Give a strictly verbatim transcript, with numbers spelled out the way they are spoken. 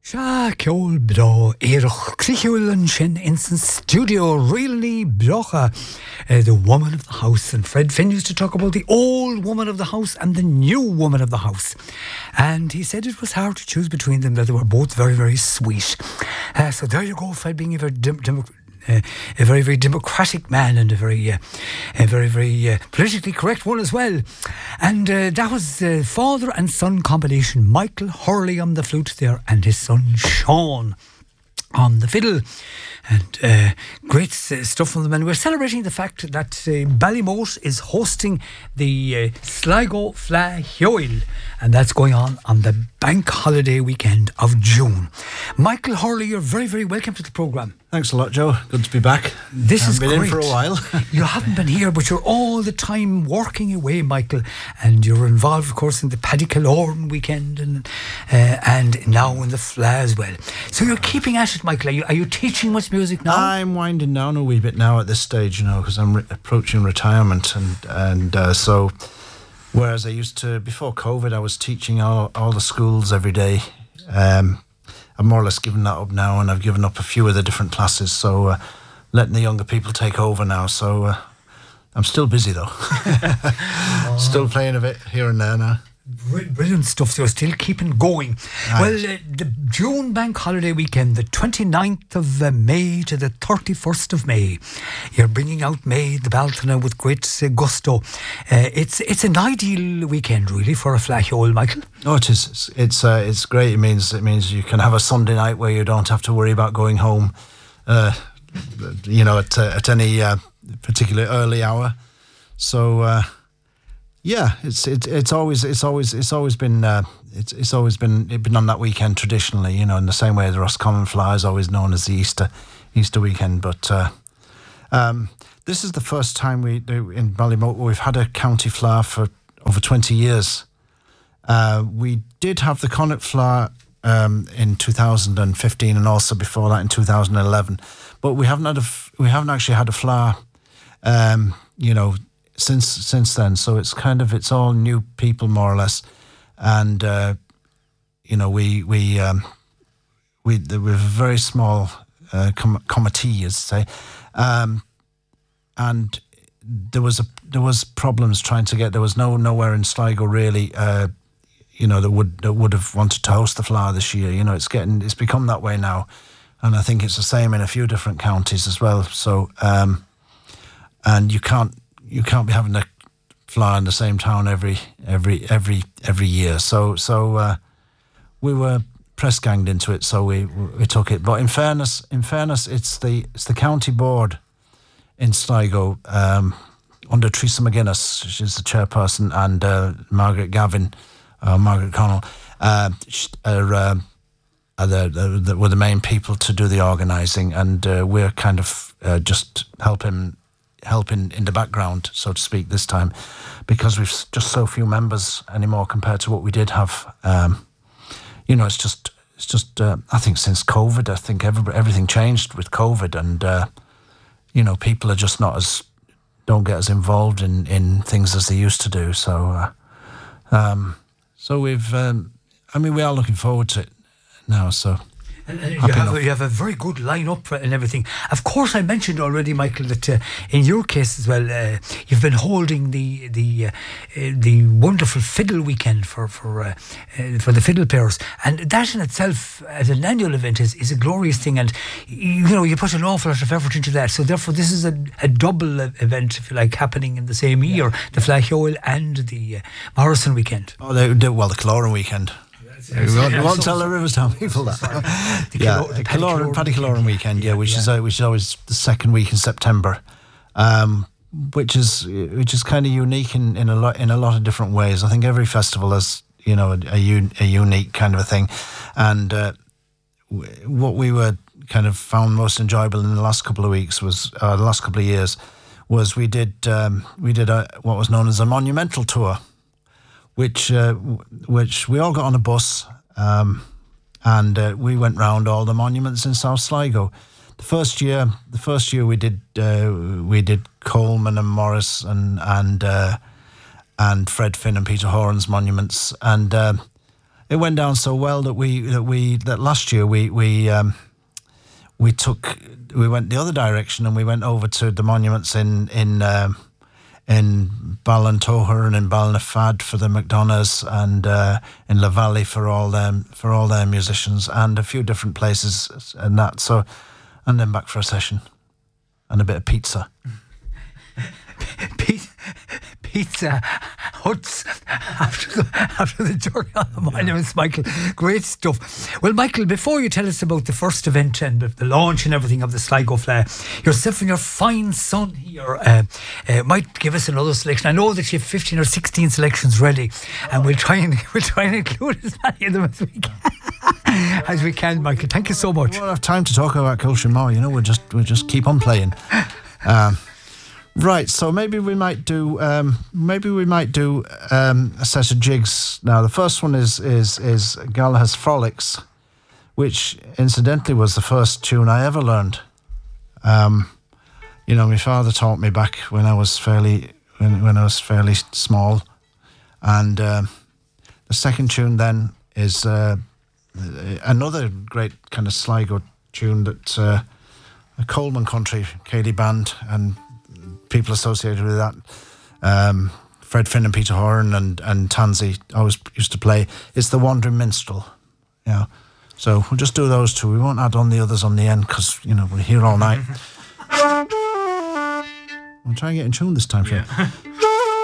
Sha ceol bro éireach clichiúil an sin in san studio really brocha uh, the woman of the house, and Fred Finn used to talk about the old woman of the house and the new woman of the house, and he said it was hard to choose between them, that they were both very very sweet. Uh, so there you go, Fred being a very dem- dem- Uh, a very, very democratic man, and a very, uh, a very, very uh, politically correct one as well. And uh, that was the uh, father and son combination, Michael Hurley on the flute there, and his son Sean on the fiddle. And uh, great uh, stuff from them. And we're celebrating the fact that uh, Ballymote is hosting the uh, Sligo Fleadh Cheoil, and that's going on on the bank holiday weekend of June. Michael Hurley, you're very, very welcome to the programme. Thanks a lot, Joe. Good to be back. This I is been great. in for a while. You haven't been here, but you're all the time working away, Michael, and you're involved, of course, in the Paddy Killorn weekend, and uh, and now in the Fleadh as well. So you're keeping at it, Michael. Are you, are you teaching much music now? I'm winding down a wee bit now at this stage, you know, because I'm re- approaching retirement, and and uh, so whereas I used to before COVID, I was teaching all all the schools every day. Um, I've more or less given that up now, and I've given up a few of the different classes, so uh, letting the younger people take over now. So uh, I'm still busy though. oh. Still playing a bit here and there now. Brilliant stuff. So you're still keeping going. Nice. Well, uh, the June bank holiday weekend, the twenty-ninth of uh, May to the thirty-first of May, you're bringing out May the Baltana with great uh, gusto. Uh, it's it's an ideal weekend really for a Fleadh Cheoil, Michael. Oh, it is. It's it's, uh, it's great. It means it means you can have a Sunday night where you don't have to worry about going home, uh, you know, at uh, at any uh, particular early hour. So. Uh, Yeah, it's it's it's always it's always it's always been uh, it's it's always been it's been on that weekend traditionally, you know, in the same way the Roscommon Fleadh is always known as the Easter Easter weekend. But uh, um, this is the first time we in Ballymote we've had a county Fleadh for over twenty years. Uh, we did have the Connacht Fleadh um, in two thousand fifteen, and also before that in two thousand eleven. But we haven't had a we haven't actually had a Fleadh, um, you know. Since since then, so it's kind of it's all new people more or less, and uh, you know we we um, we we're a very small uh, com- committee, as I say, um, and there was a there was problems trying to get there was no nowhere in Sligo really, uh, you know that would that would have wanted to host the Fleadh this year. You know it's getting it's become that way now, and I think it's the same in a few different counties as well. So um, and you can't. You can't be having a Fleadh in the same town every every every every year. So so uh, we were press ganged into it. So we we took it. But in fairness, in fairness, it's the it's the county board in Sligo um, under Teresa McGuinness, she's the chairperson, and uh, Margaret Gavin, uh, Margaret Connell, uh, are, uh, are the, the, the were the main people to do the organising, and uh, we're kind of uh, just helping. helping in the background, so to speak, this time, because we've just so few members anymore compared to what we did have. Um, you know, it's just, it's just. Uh, I think since COVID, I think every, everything changed with COVID, and uh, you know, people are just not as don't get as involved in, in things as they used to do. So, uh, um, so we've. Um, I mean, we are looking forward to it now. So. And, and you, have a, you have a very good line-up and everything. Of course, I mentioned already, Michael, that uh, in your case as well, uh, you've been holding the the uh, uh, the wonderful fiddle weekend for for uh, uh, for the fiddle players, and that in itself, as an annual event, is, is a glorious thing. And you know, you put an awful lot of effort into that. So therefore, this is a, a double event, if you like, happening in the same year: yeah. the Fleadh Cheoil and the uh, Morrison weekend. Oh, they, they, well, the Killorn weekend. Yeah, we won't, we won't tell the Riverstown people that. the yeah, Killorn, the Killorn, Paddy Killorn weekend, yeah, which yeah. is uh, which is always the second week in September, um, which is which is kind of unique in, in a lot in a lot of different ways. I think every festival has you know a, a, un, a unique kind of a thing, and uh, w- what we were kind of found most enjoyable in the last couple of weeks was uh, the last couple of years was we did um, we did a, what was known as a monumental tour. Which uh, which we all got on a bus um, and uh, we went round all the monuments in South Sligo. The first year, the first year we did uh, we did Coleman and Morris and and uh, and Fred Finn and Peter Horan's monuments, and uh, it went down so well that we that we that last year we we um, we took we went the other direction and we went over to the monuments in in um, in Ballintoher and in Ballinafad for the McDonoughs and uh, in La Valley for all them for all their musicians and a few different places and that. So and then back for a session and a bit of pizza. Pizza, Pizza Huts after the, after the journey on the monuments, Michael. Great stuff. Well, Michael, before you tell us about the first event and the launch and everything of the Sligo Flá, yourself and your fine son here uh, uh, might give us another selection. I know that you have fifteen or sixteen selections ready, and we'll try and we'll try and include as many of them as we can. As we can, Michael. Thank you so much. We won't have time to talk about Culture more. You know, we'll just we'll just keep on playing. Um, Right, so maybe we might do um, maybe we might do um, a set of jigs now. The first one is is is Galahad's Frolics, which incidentally was the first tune I ever learned. Um, you know, my father taught me back when I was fairly when when I was fairly small, and uh, the second tune then is uh, another great kind of Sligo tune that uh, a Coleman Country Céilí Band and people associated with that, um, Fred Finn and Peter Horan and, and Tansy always used to play. It's the Wandering Minstrel, you know. So we'll just do those two. We won't add on the others on the end because, you know, we're here all night. We'll try and get in tune this time, sure. Yeah.